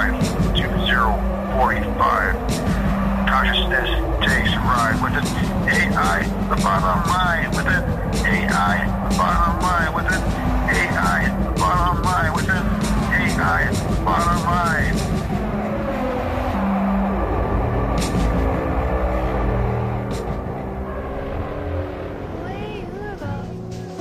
2045. Consciousness takes a ride with it. AI, the bottom line with it.